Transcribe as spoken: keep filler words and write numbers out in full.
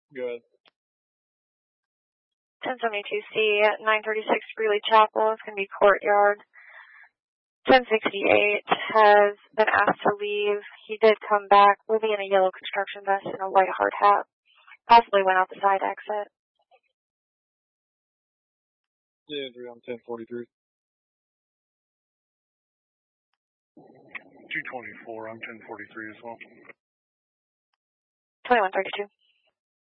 Go ahead. ten seventy-two C, nine thirty-six Greeley Chapel. It's going to be courtyard. ten sixty-eight has been asked to leave. He did come back, living in a yellow construction vest and a white hard hat. Possibly went out the side exit. Yeah, Andrew, I'm ten forty-three. two twenty-four, I'm ten forty-three as well. twenty-one thirty-two.